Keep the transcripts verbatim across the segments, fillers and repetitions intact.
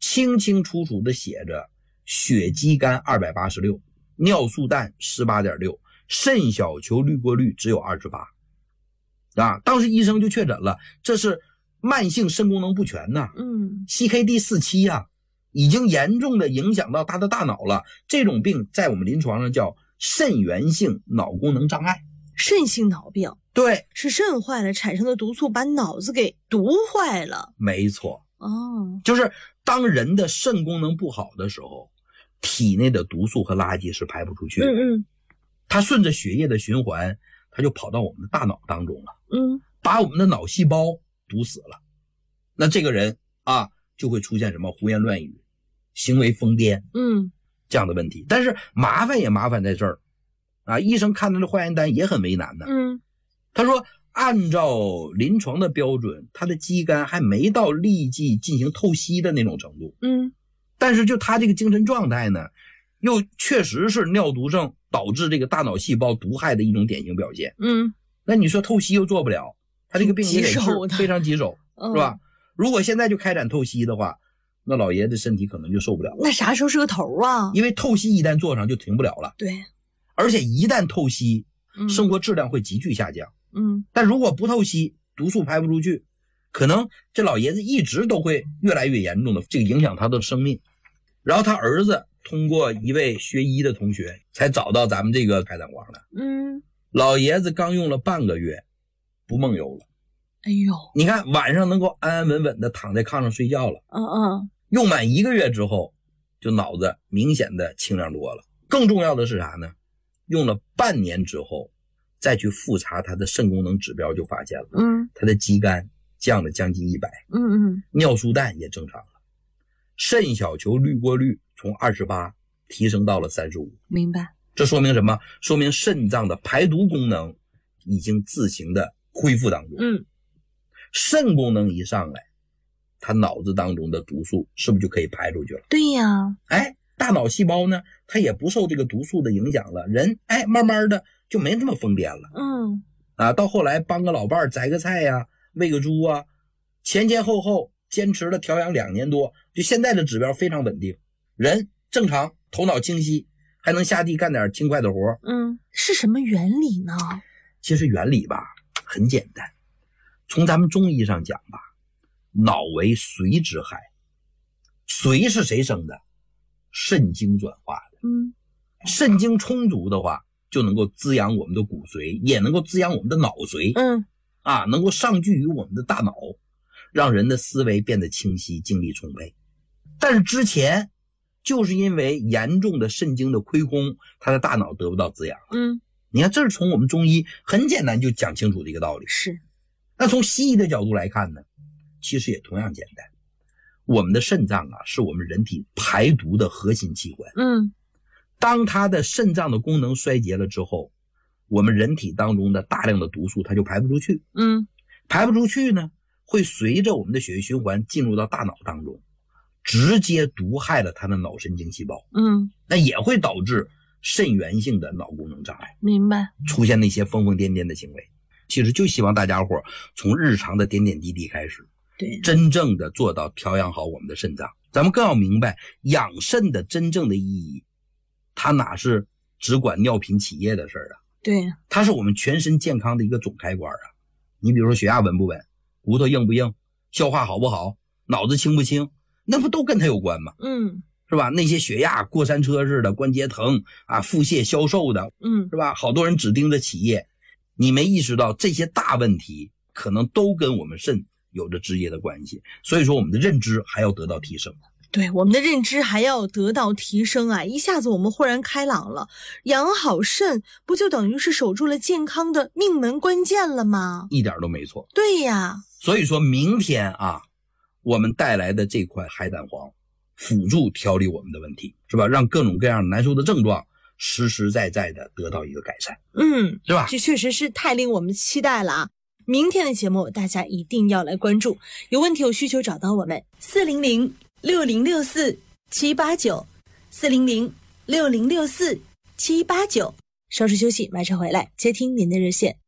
清清楚楚的写着血肌酐二百八十六，尿素氮 十八点六， 肾小球滤过率只有二十八。啊，当时医生就确诊了，这是慢性肾功能不全呐、啊。 嗯 C K D 四十七 啊，已经严重的影响到他的大脑了。这种病在我们临床上叫肾源性脑功能障碍。 肾性脑病， 对， 是肾坏了产生的毒素把脑子给毒坏了。 没错。 哦， 就是当人的肾功能不好的时候，体内的毒素和垃圾是排不出去的。 嗯嗯， 它顺着血液的循环，它就跑到我们的大脑当中了。 嗯， 把我们的脑细胞毒死了。那这个人啊，就会出现什么胡言乱语、行为疯癫， 嗯， 这样的问题。但是麻烦也麻烦在这儿啊，医生看他的化验单也很为难的。 嗯， 他说按照临床的标准，他的肌酐还没到立即进行透析的那种程度。 嗯， 但是就他这个精神状态呢，又确实是尿毒症导致这个大脑细胞毒害的一种典型表现。 嗯， 那你说透析又做不了，他这个病也得是非常棘手， 嗯、 是吧？如果现在就开展透析的话，那老爷子身体可能就受不了了。 那啥时候是个头啊？ 因为透析一旦做上就停不了了。 对， 而且一旦透析， 嗯、 生活质量会急剧下降。 嗯， 但如果不透析，毒素排不出去，可能这老爷子一直都会越来越严重的，这个影响他的生命。然后他儿子通过一位学医的同学才找到咱们这个开胆光的。 嗯， 老爷子刚用了半个月，不梦游了。 哎呦， 你看晚上能够安安稳稳的躺在炕上睡觉了。 嗯嗯， 用满一个月之后，就脑子明显的清亮多了。更重要的是啥呢？用了半年之后，再去复查他的肾功能指标，就发现了， 嗯， 他的肌酐降了将近一百， 嗯嗯， 尿素氮也正常了，肾小球滤过率从二十八提升到了三十五。 明白。 这说明什么？说明肾脏的排毒功能已经自行的恢复当中。 嗯， 肾功能一上来，他脑子当中的毒素是不是就可以排出去了？ 对呀。 哎，大脑细胞呢，它也不受这个毒素的影响了，人哎慢慢的就没那么疯癫了。 嗯， 啊，到后来帮个老伴儿摘个菜呀、啊，喂个猪啊，前前后后坚持了调养两年多，就现在的指标非常稳定，人正常，头脑清晰，还能下地干点轻快的活。 嗯，是什么原理呢？ 其实原理吧很简单，从咱们中医上讲吧，脑为髓之海，髓是谁生的？肾精转化的。 嗯， 肾精充足的话，就能够滋养我们的骨髓，也能够滋养我们的脑髓。 嗯， 啊，能够上聚于我们的大脑，让人的思维变得清晰，精力充沛。但是之前就是因为严重的肾精的亏空，他的大脑得不到滋养。 嗯， 你看，这是从我们中医很简单就讲清楚的一个道理。 是。 那从西医的角度来看呢，其实也同样简单。我们的肾脏啊，是我们人体排毒的核心器官。 嗯， 当它的肾脏的功能衰竭了之后，我们人体当中的大量的毒素它就排不出去。 嗯， 排不出去呢，会随着我们的血液循环进入到大脑当中，直接毒害了它的脑神经细胞。 嗯， 那也会导致肾源性的脑功能障碍， 明白。 出现那些疯疯癫癫的行为。其实就希望大家伙从日常的点点滴滴开始， 对， 真正的做到调养好我们的肾脏。咱们更要明白养肾的真正的意义，它哪是只管尿频起夜的事儿啊？ 对， 它是我们全身健康的一个总开关啊。你比如说血压稳不稳，骨头硬不硬，消化好不好，脑子清不清，那不都跟它有关吗？ 嗯， 是吧？那些血压过山车似的，关节疼啊，腹泻消瘦的， 嗯， 是吧？好多人只盯着起夜，你没意识到这些大问题可能都跟我们肾有着直接的关系。所以说我们的认知还要得到提升。 对，我们的认知还要得到提升啊！一下子我们豁然开朗了，养好肾不就等于是守住了健康的命门关键了吗？ 一点都没错。 对呀， 所以说明天啊，我们带来的这块海胆黄辅助调理我们的问题，是吧？让各种各样难受的症状实实在在的得到一个改善。 嗯， 是吧？ 这确实是太令我们期待了啊！明天的节目大家一定要来关注，有问题有需求找到我们四零零六零六四七八九 四零零六零六四七八九。稍事休息，马上回来接听您的热线。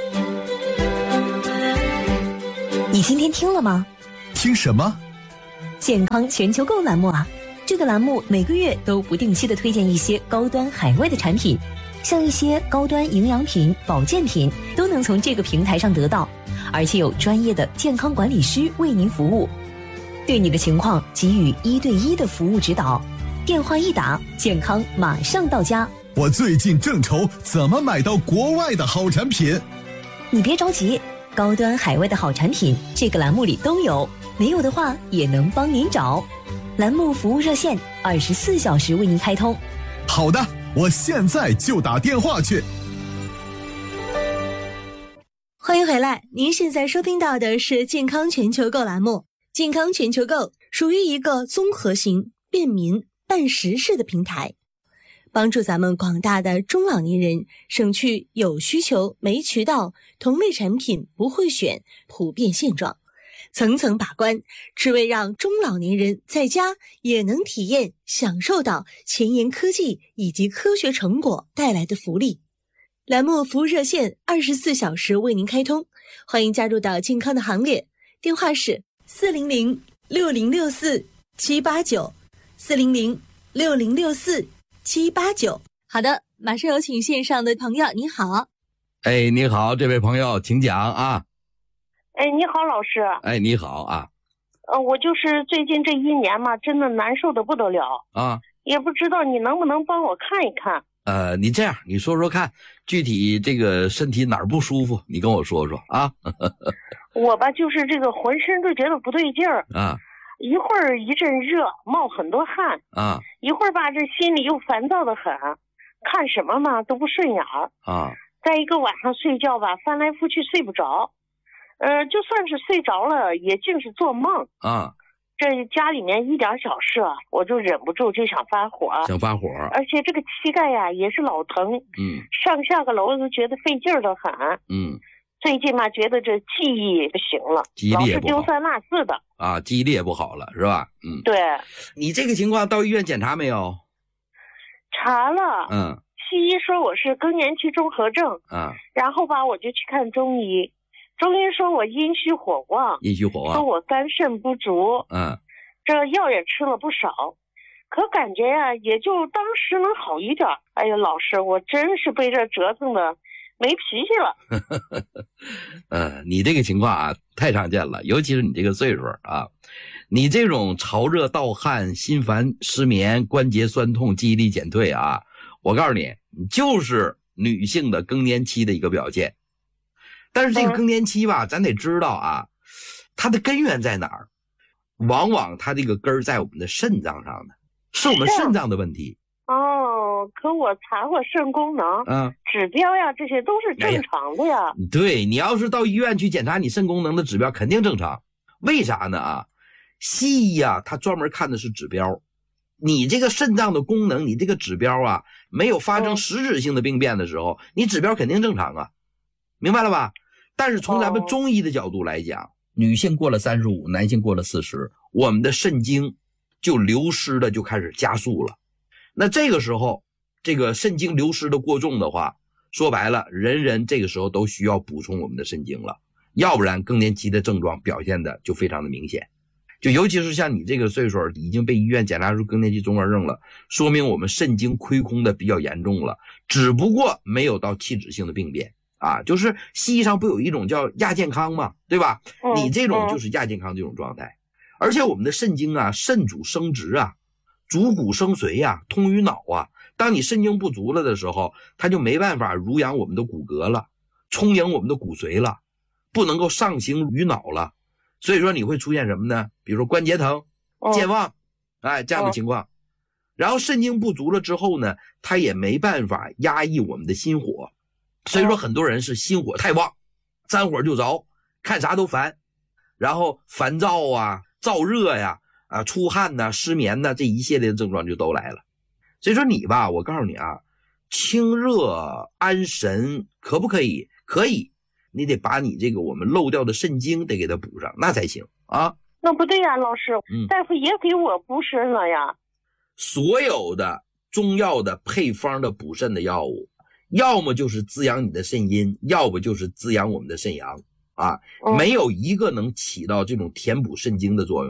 你今天听了吗？ 听什么？ 健康全球购栏目啊，这个栏目每个月都不定期的推荐一些高端海外的产品，像一些高端营养品、保健品都能从这个平台上得到，而且有专业的健康管理师为您服务，对你的情况给予一对一的服务指导。电话一打，健康马上到家。 我最近正愁怎么买到国外的好产品。 你别着急，高端海外的好产品这个栏目里都有，没有的话也能帮您找。栏目服务热线二十四小时为您开通。 好的，我现在就打电话去。 欢迎回来，您现在收听到的是健康全球购栏目。健康全球购属于一个综合型、便民、办实事的平台，帮助咱们广大的中老年人省去有需求没渠道、同类产品不会选普遍现状，层层把关，只为让中老年人在家也能体验享受到前沿科技以及科学成果带来的福利。栏目服务热线二十四小时为您开通，欢迎加入到健康的行列，电话是四零零六零六四七八九四零零六零六四七八九。好的，马上有请线上的朋友，你好。 哎，你好，这位朋友，请讲啊。 哎，你好，老师。 哎，你好啊。 呃，我就是最近这一年嘛，真的难受的不得了啊， 也不知道你能不能帮我看一看。 呃，你这样，你说说看，具体这个身体哪儿不舒服，你跟我说说啊。 我吧，就是这个浑身都觉得不对劲儿啊， 一会儿一阵热，冒很多汗啊，一会儿吧，这心里又烦躁的很，看什么嘛都不顺眼啊。 再一个晚上睡觉吧，翻来覆去睡不着，呃，就算是睡着了，也尽是做梦啊。 这家里面一点小事啊，我就忍不住就想发火， 想发火， 而且这个膝盖呀、啊、也是老疼， 嗯， 上下个楼都觉得费劲儿的很， 嗯， 最近嘛觉得这记忆不行了， 记忆力也不好， 老是丢三落四的啊，记忆力也不好了，是吧？嗯， 对。 你这个情况到医院检查没有？ 查了， 嗯， 西医说我是更年期综合症， 啊， 然后吧我就去看中医，中医说我阴虚火旺， 阴虚火旺， 说我肝肾不足， 嗯。 这药也吃了不少，可感觉呀、啊，也就当时能好一点。哎呀，老师，我真是被这折腾的没脾气了。 呃，你这个情况啊，太常见了，尤其是你这个岁数啊，你这种潮热盗汗、心烦、失眠、关节酸痛、记忆力减退啊，我告诉你，就是女性的更年期的一个表现。但是这个更年期吧，嗯、咱得知道啊，它的根源在哪儿？往往它这个根儿在我们的肾脏上的，是我们肾脏的问题。 哦，可我查过肾功能， 嗯， 指标呀，这些都是正常的呀。 哎、对，你要是到医院去检查你肾功能的指标，肯定正常。为啥呢？啊，西医啊，它专门看的是指标。你这个肾脏的功能，你这个指标啊，没有发生实质性的病变的时候，嗯、你指标肯定正常啊，明白了吧？但是从咱们中医的角度来讲。哦，女性过了三十五，男性过了四十，我们的肾精就流失的就开始加速了。那这个时候，这个肾精流失的过重的话，说白了，人人这个时候都需要补充我们的肾精了，要不然更年期的症状表现的就非常的明显。就尤其是像你这个岁数已经被医院检查出更年期综合症了，说明我们肾精亏空的比较严重了，只不过没有到器质性的病变。啊，就是西医上不有一种叫亚健康嘛，对吧？嗯、你这种就是亚健康这种状态，嗯、而且我们的肾精啊，肾主生殖啊，主骨生髓呀、啊，通于脑啊。当你肾精不足了的时候，它就没办法濡养我们的骨骼了，充盈我们的骨髓了，不能够上行于脑了。所以说你会出现什么呢？比如说关节疼、健忘，嗯、哎这样的情况。嗯、然后肾精不足了之后呢，它也没办法压抑我们的心火。所以说很多人是心火太旺，沾火就着，看啥都烦，然后烦躁啊、燥热呀、啊、出汗呐、啊、失眠呐、啊，这一系列的症状就都来了。所以说你吧，我告诉你啊，清热安神可不可以？可以，你得把你这个我们漏掉的肾精得给它补上，那才行啊。 那不对呀，老师，嗯、大夫也给我补肾了呀。 所有的中药的配方的补肾的药物，要么就是滋养你的肾阴，要不就是滋养我们的肾阳啊，没有一个能起到这种填补肾精的作用的。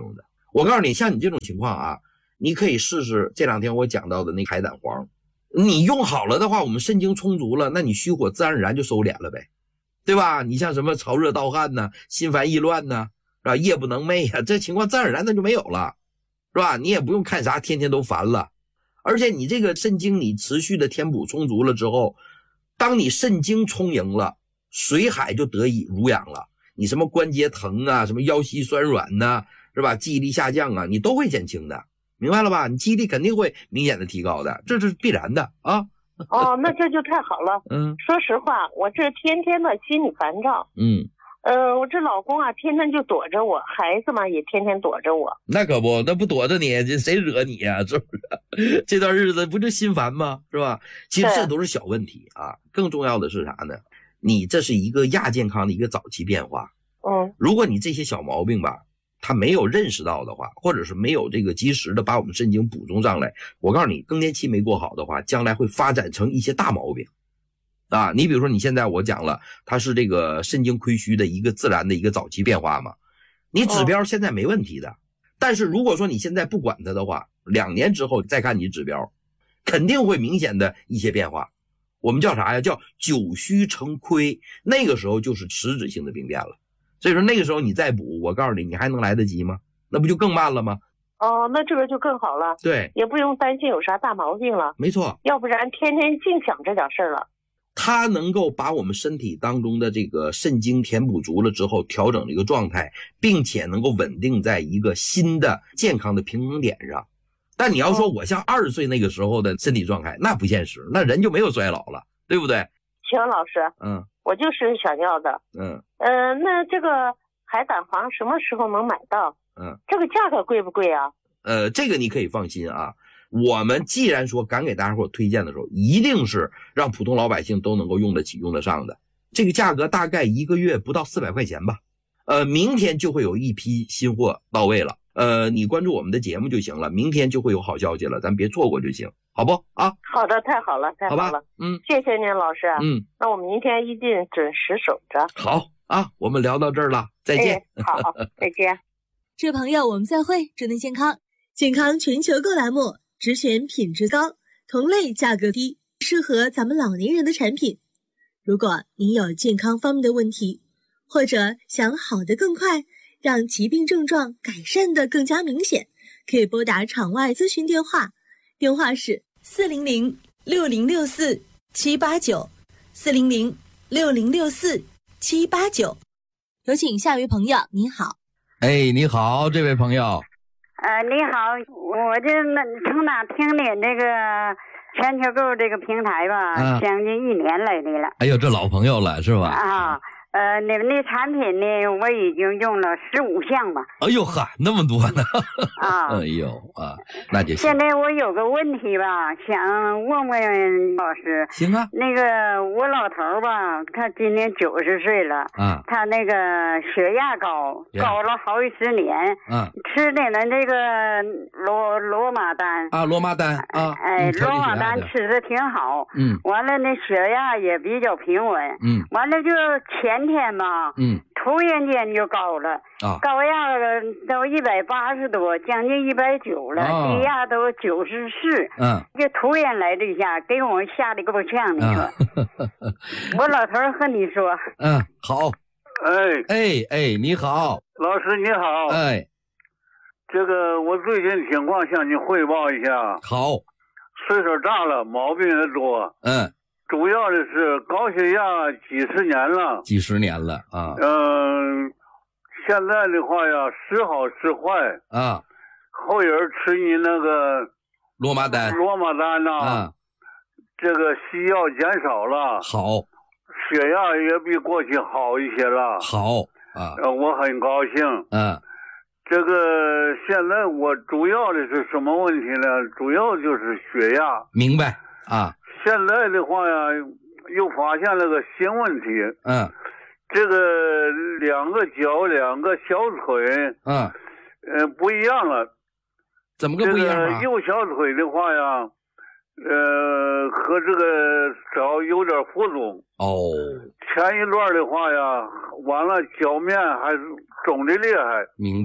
我告诉你，像你这种情况啊，你可以试试这两天我讲到的那海胆黄，你用好了的话，我们肾精充足了，那你虚火自然而然就收敛了呗，对吧？你像什么潮热盗汗呢，心烦意乱呢，是吧？夜不能寐啊，这情况自然而然它就没有了，是吧？你也不用看啥天天都烦了，而且你这个肾精你持续的填补充足了之后，当你肾精充盈了，水海就得以濡养了，你什么关节疼啊，什么腰膝酸软呐，是吧？记忆力下降啊，你都会减轻的，明白了吧？你记忆力肯定会明显的提高的，这是必然的啊。 哦，那这就太好了。 嗯， 说实话，我这天天的心里烦躁。 嗯， 呃，我这老公啊，天天就躲着我，孩子嘛也天天躲着我。 那可不，那不躲着你，这谁惹你呀、啊？是不是？这段日子不就心烦吗？是吧？其实这都是小问题啊，更重要的是啥呢？你这是一个亚健康的一个早期变化。 嗯， 如果你这些小毛病吧，他没有认识到的话，或者是没有这个及时的把我们肾精补充上来，我告诉你，更年期没过好的话，将来会发展成一些大毛病啊。你比如说你现在我讲了，它是这个肾精亏虚的一个自然的一个早期变化嘛，你指标现在没问题的，但是如果说你现在不管它的话，两年之后再看你指标，肯定会明显的一些变化。我们叫啥呀？叫久虚成亏，那个时候就是实质性的病变了。所以说那个时候你再补，我告诉你，你还能来得及吗？那不就更慢了吗？ 哦，那这个就更好了。 对， 也不用担心有啥大毛病了。 没错， 要不然天天净想这点事儿了。 它能够把我们身体当中的这个肾精填补足了之后，调整这个状态，并且能够稳定在一个新的健康的平衡点上。但你要说我像二十岁那个时候的身体状态，那不现实，那人就没有衰老了，对不对？ 行，老师， 嗯， 我就是想要的。 嗯， 呃，那这个海胆黄什么时候能买到？ 嗯， 这个价格贵不贵啊？ 呃，这个你可以放心啊。我们既然说敢给大家伙推荐的时候，一定是让普通老百姓都能够用得起、用得上的。这个价格大概一个月不到四百块钱吧。呃，明天就会有一批新货到位了。呃，你关注我们的节目就行了，明天就会有好消息了，咱别错过就行，好不啊？ 好的，太好了，太好了， 好吧，嗯， 谢谢您，老师。 嗯， 那我们明天一定准时守着。 好啊，我们聊到这儿了，再见。 哎、好，再见。 这位朋友，我们再会。祝您健康，健康全球购栏目只选品质高、同类价格低、适合咱们老年人的产品。如果您有健康方面的问题，或者想好得更快，让疾病症状改善的更加明显，可以拨打场外咨询电话，电话是四零零六零六四七八九，四零零六零六四七八九。有请下一位朋友，您好。 哎，你好，这位朋友。 呃，你好，我这从哪听您这个全球购这个平台吧， 啊、 将近一年来的了。 哎呦，这老朋友了是吧？ 啊。呃，你们的产品呢，我已经用了十五项吧。 哎呦哈，那么多呢！ 啊， 哎呦啊，那就行。 现在我有个问题吧，想问问老师。 行啊。 那个我老头吧，他今年九十岁了。 啊。 他那个血压高，高了好几十年。 啊。 吃的呢这个罗罗马丹。 啊，罗马丹啊。 哎，罗马丹吃的挺好。 嗯。 完了呢，血压也比较平稳。 嗯。 完了就前天吧， 嗯， 突然间就高了， 啊， 高压都一百八十多，将近一百九了， 啊、 低压都九十四， 嗯， 就突然来这一下，给我吓得够呛，你说。啊、我老头和你说， 嗯，好， 哎哎哎，你好， 老师你好， 哎， 这个我最近情况向你汇报一下。 好， 岁数大了，毛病也多， 嗯。 主要的是高血压几十年了， 几十年了啊。 嗯、呃，现在的话呀，时好时坏啊。 后人吃你那个罗马丹， 罗马丹呐、啊，这个西药减少了， 好， 血压也比过去好一些了， 好啊， 呃，我很高兴。 嗯， 这个现在我主要的是什么问题呢？主要就是血压。 明白啊。 现在的话呀，又发现了个新问题。 嗯， 这个两个脚、两个小腿， 嗯， 呃，不一样了。 怎么个不一样啊？ 这个右小腿的话呀，呃，和这个脚有点浮肿。 哦。 前一段的话呀，完了脚面还肿的厉害。 明白。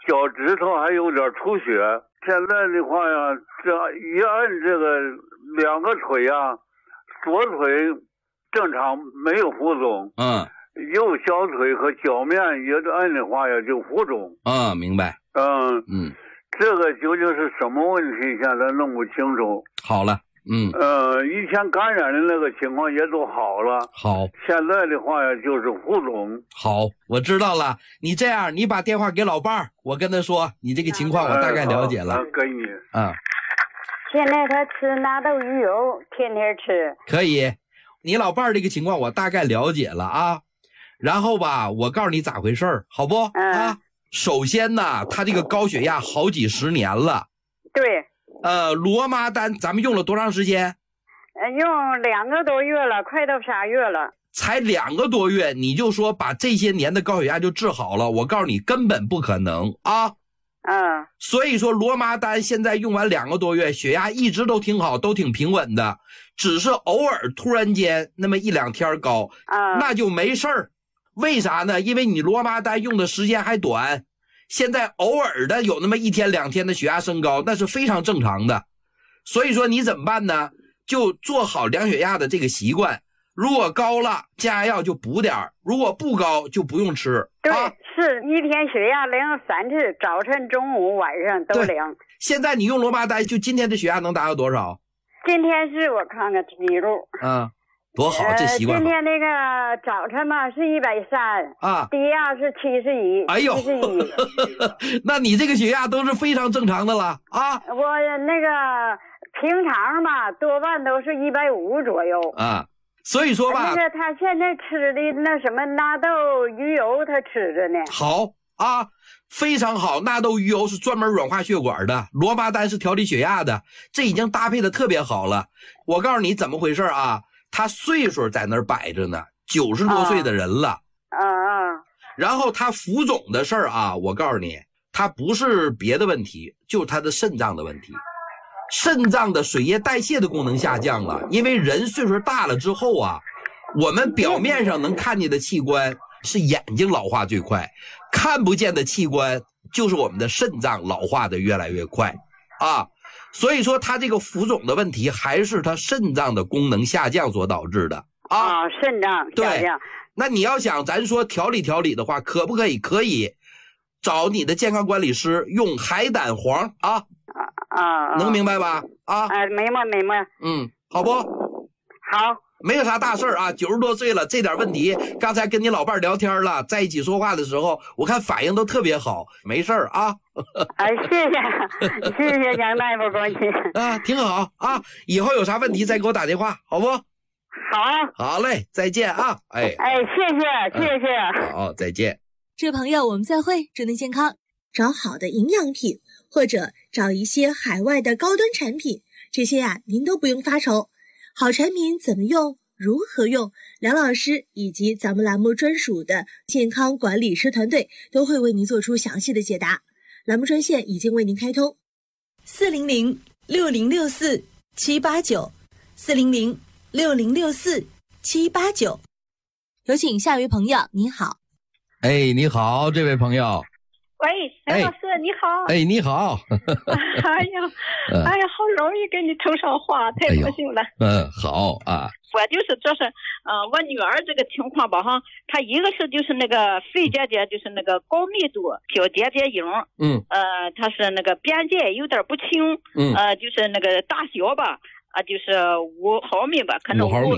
脚趾头还有点出血。现在的话呀，这一按这个两个腿呀，左腿正常没有浮肿， 嗯， 右小腿和脚面也按的话呀就浮肿。 嗯，明白。 嗯嗯， 这个究竟是什么问题？现在弄不清楚。 好了。嗯， 呃，以前感染的那个情况也都好了， 好， 现在的话呀就是浮肿。 好，我知道了。你这样，你把电话给老伴儿，我跟他说你这个情况，我大概了解了。 哎、给你啊。 现在他吃纳豆鱼油，天天吃。 可以，你老伴儿这个情况我大概了解了啊。然后吧，我告诉你咋回事儿，好不？ 嗯、 啊，首先呢，他这个高血压好几十年了。 对。 呃，罗妈丹咱们用了多长时间？ 呃，用两个多月了，快到仨月了。 才两个多月，你就说把这些年的高血压就治好了？我告诉你，根本不可能啊！ 嗯。 所以说，罗妈丹现在用完两个多月，血压一直都挺好，都挺平稳的，只是偶尔突然间那么一两天高， 嗯， 那就没事儿。为啥呢？因为你罗妈丹用的时间还短。现在偶尔的有那么一天两天的血压升高，那是非常正常的。所以说你怎么办呢？就做好量血压的这个习惯。如果高了，降压药就补点，如果不高就不用吃。 对， 啊、 是一天血压量三次，早晨、中午、晚上都量。 现在你用罗妈丹，就今天的血压能达到多少？ 今天是我看看记录。 嗯。多好，这习惯好。 呃、今天那个早晨嘛是一百三啊， 低压是七十一。 哎呦，那你这个血压都是非常正常的了啊。 我那个平常嘛多半都是一百五左右啊，所以说吧， 那个他现在吃的那什么纳豆鱼油，他吃着呢。 好啊，非常好，纳豆鱼油是专门软化血管的，罗妈丹是调理血压的，这已经搭配的特别好了。我告诉你怎么回事啊。他岁数在那儿摆着呢，九十多岁的人了， 啊啊， 然后他浮肿的事儿啊，我告诉你，他不是别的问题，就是他的肾脏的问题，肾脏的水液代谢的功能下降了，因为人岁数大了之后啊，我们表面上能看见的器官是眼睛老化最快，看不见的器官就是我们的肾脏老化的越来越快啊。所以说他这个浮肿的问题还是他肾脏的功能下降所导致的啊， 哦、肾脏下降。 那你要想咱说调理调理的话，可不可以？可以，找你的健康管理师用海胆黄啊啊， 能明白吧？啊， 哎，明白明白。 嗯，好不？ 好。 没有啥大事儿啊，九十多岁了，这点问题，刚才跟你老伴聊天了，在一起说话的时候，我看反应都特别好，没事儿啊。 哎，谢谢，谢谢杨大夫关心啊，挺好啊，以后有啥问题再给我打电话，好不？ 好， 好嘞，再见啊，哎哎，谢谢谢谢、 嗯，好，再见。 这位朋友，我们再会，祝您健康。找好的营养品，或者找一些海外的高端产品，这些呀、啊，您都不用发愁。好产品怎么用？如何用？梁老师以及咱们栏目专属的健康管理师团队都会为您做出详细的解答。栏目专线已经为您开通，四零零六零六四七八九，四零零六零六四七八九。有请下一位朋友，你好。 哎，你好，这位朋友。 喂，梁老师、哎、你好。 哎，你好。 哎呀，哎呀，好容易跟你通上话，太高兴了。 哎、嗯，好啊。 我就是这是，呃，我女儿这个情况吧哈，她一个是就是那个肺结节，就是那个高密度小结节痈， 嗯， 呃，她是那个边界有点不清， 嗯， 呃，就是那个大小吧，啊、呃，就是五毫米吧，可能五五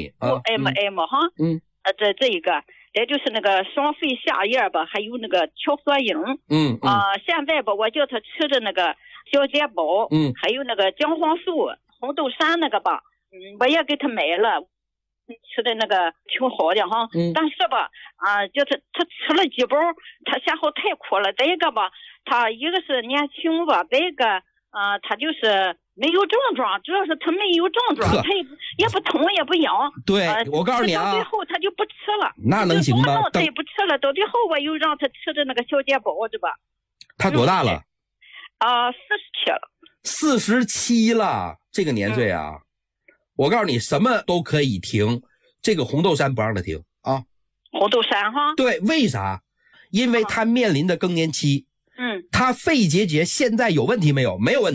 mm 哈， 嗯， 呃，这这一个。也就是那个双肺下叶吧，还有那个鞘索引， 嗯啊、呃，现在吧，我叫他吃的那个小解宝， 嗯， 还有那个姜黄素、红豆杉那个吧，嗯，我也给他买了，吃的那个挺好的哈， 嗯， 但是吧，啊、呃，就是他吃了几包，他嫌好太苦了。再一个吧，他一个是年轻吧，再一个啊、呃，他就是没有症状，主要是他没有症状，他也不也不痛也不痒。 对、 呃， 我告诉你啊， 到最后他就不吃了。 那能行吗？ 他也不吃了，到最后我又让他吃的那个小解宝，对吧？ 他多大了？ 啊、呃，四十七了。 四十七了，这个年岁啊、嗯，我告诉你，什么都可以停，这个红豆杉不让他停啊。 红豆杉哈？ 对，为啥？因为他面临的更年期。 嗯， 他肺结节现在有问题没有？没有问题。